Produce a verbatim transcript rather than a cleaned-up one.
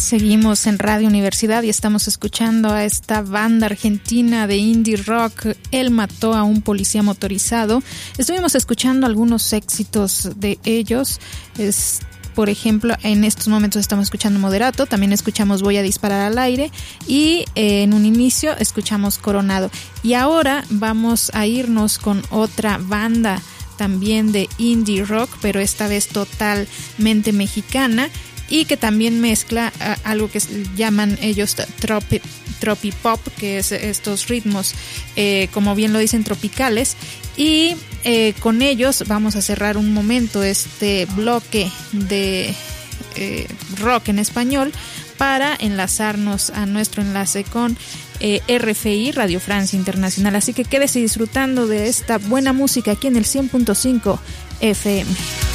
Seguimos en Radio Universidad y estamos escuchando a esta banda argentina de indie rock, Él mató a un policía motorizado. Estuvimos escuchando algunos éxitos de ellos. Es, por ejemplo, en estos momentos estamos escuchando Moderato, también escuchamos Voy a disparar al aire y eh, en un inicio escuchamos Coronado. Y ahora vamos a irnos con otra banda también de indie rock, pero esta vez totalmente mexicana, y que también mezcla uh, algo que llaman ellos tropi, tropipop, que es estos ritmos, eh, como bien lo dicen, tropicales, y eh, con ellos vamos a cerrar un momento este bloque de eh, rock en español para enlazarnos a nuestro enlace con eh, R F I, Radio Francia Internacional. Así que quédese disfrutando de esta buena música aquí en el cien punto cinco F M.